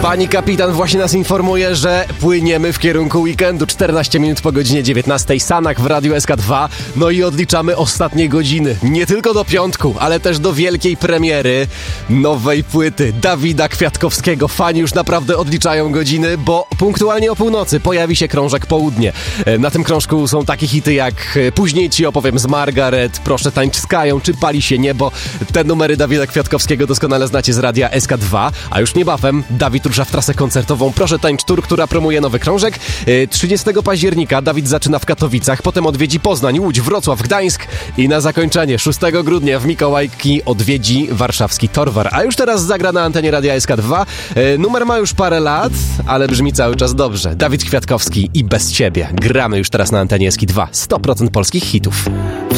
Pani kapitan właśnie nas informuje, że płyniemy w kierunku weekendu. 14 minut po godzinie 19. Sanak w Radiu SK2. No i odliczamy ostatnie godziny. Nie tylko do piątku, ale też do wielkiej premiery nowej płyty Dawida Kwiatkowskiego. Fani już naprawdę odliczają godziny, bo punktualnie o północy pojawi się krążek Południe. Na tym krążku są takie hity jak Później ci opowiem z Margaret, Proszę tańcz z Kają czy Pali się niebo. Te numery Dawida Kwiatkowskiego doskonale znacie z Radia SK2, a już niebawem Dawid rusza w trasę koncertową Proszę tańcz Tour, która promuje nowy krążek. 30 października Dawid zaczyna w Katowicach, potem odwiedzi Poznań, Łódź, Wrocław, Gdańsk i na zakończenie 6 grudnia w Mikołajki odwiedzi warszawski Torwar. A już teraz zagra na antenie Radia SK2. Numer ma już parę lat, ale brzmi cały czas dobrze. Dawid Kwiatkowski i Bez ciebie. Gramy już teraz na antenie SK2. 100% polskich hitów.